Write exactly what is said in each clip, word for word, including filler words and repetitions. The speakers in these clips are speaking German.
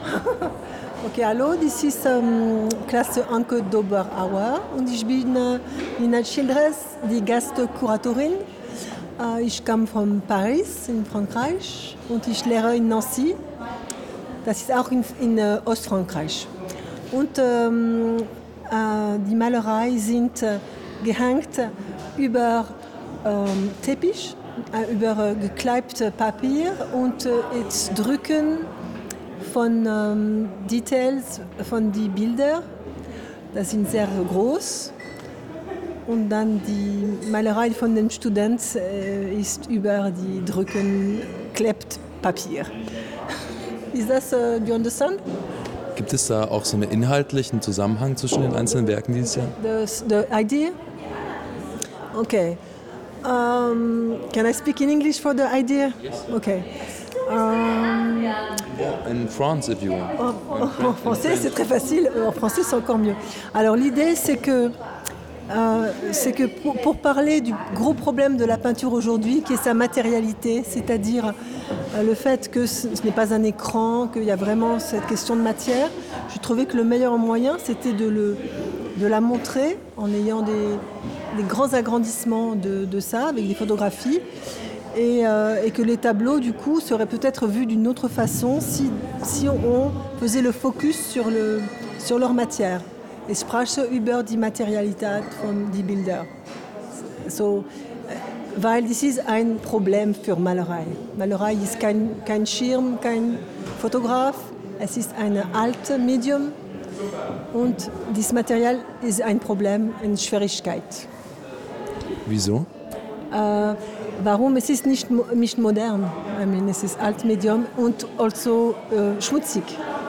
Okay, hallo, das ist ähm, Klasse Anke Dober-Auer und ich bin äh, Nina Childress, die Gastkuratorin. Äh, ich komme von Paris in Frankreich und ich lehre in Nancy. Das ist auch in, in äh, Ostfrankreich. Und ähm, äh, die Malerei sind äh, gehängt über ähm, Teppich, äh, über äh, gekleibte Papier und äh, jetzt drücken von ähm, Details von den Bildern. Das sind sehr groß. Und dann die Malerei von den Studenten äh, ist über die Drücken klebt Papier. Ist das, uh, do you understand? Gibt es da auch so einen inhaltlichen Zusammenhang zwischen den einzelnen Werken dieses Jahr? The, the idea? Okay. Um, can I speak in English for the idea? Yes. Okay. Um, In France, if you want. en, en, en français, c'est très facile. En français, c'est encore mieux. Alors, l'idée, c'est que, euh, c'est que pour, pour parler du gros problème de la peinture aujourd'hui, qui est sa matérialité, c'est-à-dire euh, le fait que ce, ce n'est pas un écran, qu'il y a vraiment cette question de matière, je trouvais que le meilleur moyen, c'était de, le, de la montrer en ayant des, des grands agrandissements de, de ça, avec des photographies. Et, euh, et que les tableaux, du coup, seraient peut-être vus d'une autre façon si, si on, on faisait le focus sur, le, sur leur matière. Ich spreche über die Materialität von die Bilder. So, weil das ist ein Problem für Malerei. Malerei ist kein, kein Schirm, kein Fotograf. Es ist ein altes Medium und dieses Material ist ein Problem, eine Schwierigkeit. Wieso? Äh, Warum? Es ist nicht, nicht modern. I mean, es ist alt Medium und also äh, schmutzig.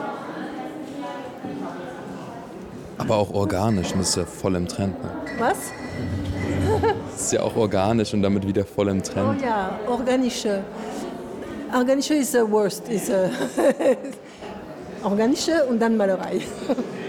Aber auch organisch, und das ist ja voll im Trend. Ne? Was? Das ist ja auch organisch und damit wieder voll im Trend. Oh ja, organische. Organische ist the worst. Ist, uh, organische und dann Malerei.